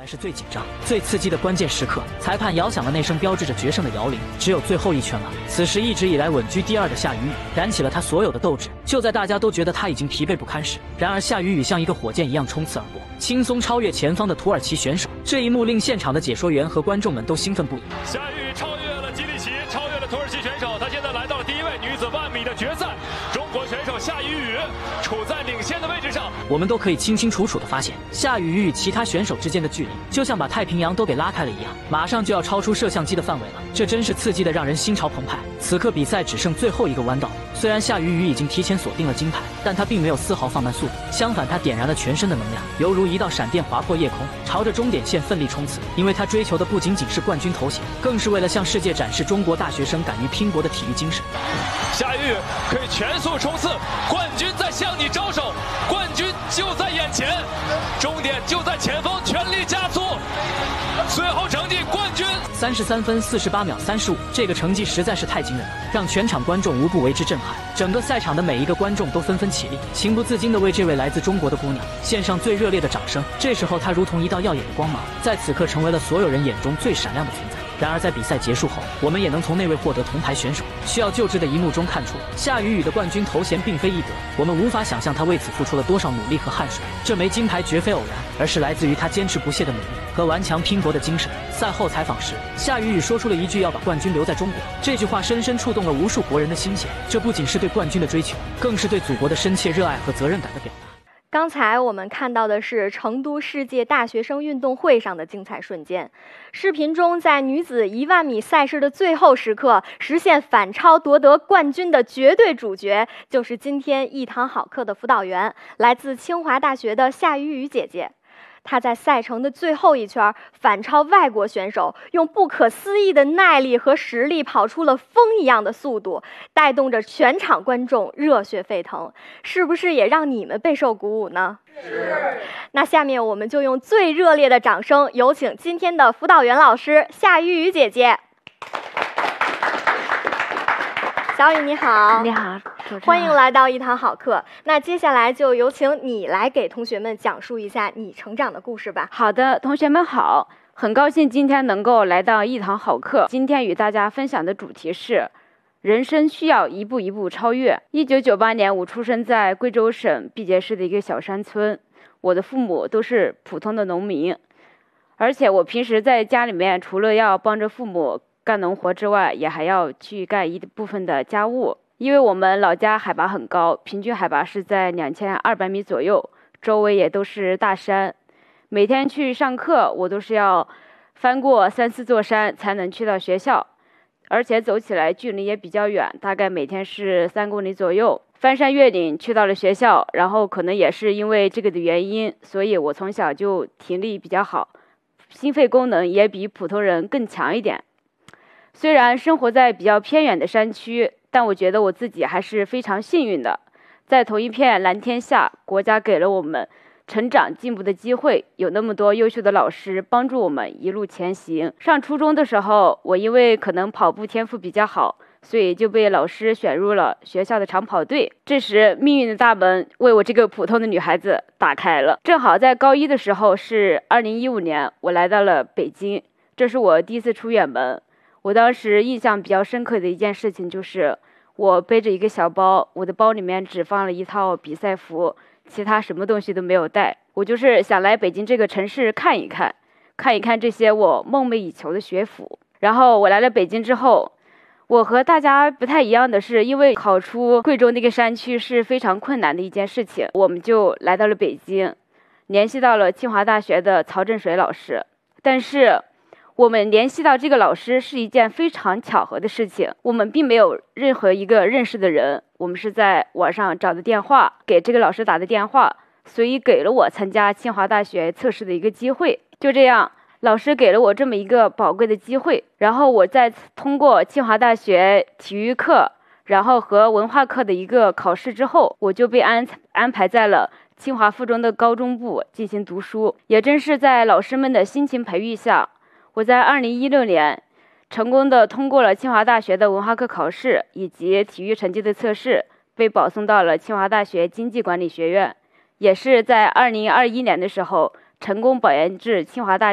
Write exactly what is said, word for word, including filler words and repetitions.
来是最紧张、最刺激的关键时刻，裁判摇响了那声标志着决胜的摇铃，只有最后一圈了。此时，一直以来稳居第二的夏雨雨燃起了他所有的斗志。就在大家都觉得他已经疲惫不堪时，然而夏雨雨像一个火箭一样冲刺而过，轻松超越前方的土耳其选手。这一幕令现场的解说员和观众们都兴奋不已。 夏雨雨超越了基里奇，超越了土耳其选手，他现在来到了第一位女子万米的决赛。中国选手夏雨雨处在领先的位置上。 我们都可以清清楚楚地发现，夏雨雨与其他选手之间的距离，就像把太平洋都给拉开了一样，马上就要超出摄像机的范围了。这真是刺激的让人心潮澎湃。此刻比赛只剩最后一个弯道，虽然夏雨雨已经提前锁定了金牌，但她并没有丝毫放慢速度，相反，她点燃了全身的能量，犹如一道闪电划破夜空，朝着终点线奋力冲刺。因为她追求的不仅仅是冠军头衔，更是为了向世界展示中国大学生敢于拼搏的体育精神。 夏雨雨可以全速冲刺，冠军在向你招手，冠军就在眼前，终点就在前方，全力加速。最后成绩冠军三十三分四十八秒三十五，这个成绩实在是太惊人了，让全场观众无不为之震撼。整个赛场的每一个观众都纷纷起立，情不自禁地为这位来自中国的姑娘献上最热烈的掌声。这时候她如同一道耀眼的光芒，在此刻成为了所有人眼中最闪亮的存在。然而在比赛结束后，我们也能从那位获得铜牌选手需要救治的一幕中看出，夏雨雨的冠军头衔并非易得。我们无法想象她为此付出了多少努力和汗水。这枚金牌绝非偶然，而是来自于她坚持不懈的努力和顽强拼搏的精神。赛后采访时，夏雨雨说出了一句要把冠军留在中国，这句话深深触动了无数国人的心弦。这不仅是对冠军的追求，更是对祖国的深切热爱和责任感的表达。 刚才我们看到的是成都世界大学生运动会上的精彩瞬间。视频中，在女子一万米赛事的最后时刻实现反超夺得冠军的绝对主角，就是今天一堂好课的辅导员，来自清华大学的夏雨雨姐姐。她在赛程的最后一圈反超外国选手，用不可思议的耐力和实力跑出了风一样的速度，带动着全场观众热血沸腾。是不是也让你们备受鼓舞呢？是。那下面我们就用最热烈的掌声，有请今天的辅导员老师夏雨雨姐姐。小雨你好。 你好， 欢迎来到一堂好课。那接下来就有请你来给同学们讲述一下你成长的故事吧。 好的，同学们好，很高兴今天能够来到一堂好课。今天与大家分享的主题是人生需要一步一步超越。一九九八年，我出生在贵州省毕节市的一个小山村，我的父母都是普通的农民，而且我平时在家里面除了要帮着父母干农活之外，也还要去干一部分的家务。因为我们老家海拔很高，平均海拔是在两千二百米左右，周围也都是大山。每天去上课，我都是要翻过三四座山才能去到学校，而且走起来距离也比较远，大概每天是三公里左右。翻山越岭去到了学校，然后可能也是因为这个的原因，所以我从小就体力比较好，心肺功能也比普通人更强一点。虽然生活在比较偏远的山区，但我觉得我自己还是非常幸运的，在同一片蓝天下，国家给了我们成长进步的机会，有那么多优秀的老师帮助我们一路前行。上初中的时候，我因为可能跑步天赋比较好，所以就被老师选入了学校的长跑队。这时命运的大门为我这个普通的女孩子打开了。正好在高一的时候，是二零一五年，我来到了北京，这是我第一次出远门。我当时印象比较深刻的一件事情就是我背着一个小包，我的包里面只放了一套比赛服，其他什么东西都没有带。我就是想来北京这个城市看一看，看一看这些我梦寐以求的学府。然后我来了北京之后，我和大家不太一样的是，因为考出贵州那个山区是非常困难的一件事情，我们就来到了北京，联系到了清华大学的曹振水老师。但是我们联系到这个老师是一件非常巧合的事情，我们并没有任何一个认识的人，我们是在网上找的电话，给这个老师打的电话，所以给了我参加清华大学测试的一个机会。就这样，老师给了我这么一个宝贵的机会，然后我再通过清华大学体育课，然后和文化课的一个考试之后，我就被安安排在了清华附中的高中部进行读书。也正是在老师们的辛勤培育下，我在二零一六年成功的通过了清华大学的文化课考试以及体育成绩的测试，被保送到了清华大学经济管理学院。也是在二零二一年的时候，成功保研至清华大